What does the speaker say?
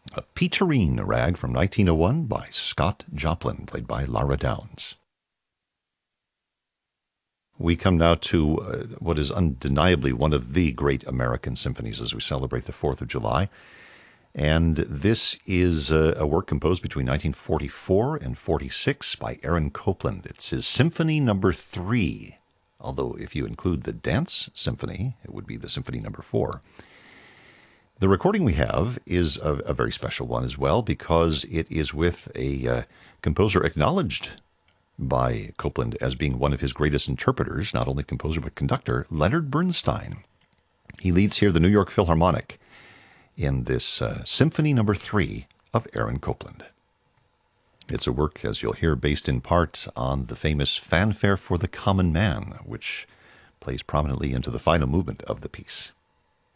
A Peterine rag from 1901 by Scott Joplin, played by Lara Downs. We come now to what is undeniably one of the great American symphonies as we celebrate the 4th of July. And this is a work composed between 1944 and 46 by Aaron Copland. It's his Symphony Number 3, although if you include the Dance Symphony, it would be the Symphony Number 4. The recording we have is a very special one as well because it is with a composer acknowledged by Copland as being one of his greatest interpreters, not only composer but conductor, Leonard Bernstein. He leads here the New York Philharmonic in this Symphony Number 3 of Aaron Copland. It's a work, as you'll hear, based in part on the famous Fanfare for the Common Man, which plays prominently into the final movement of the piece.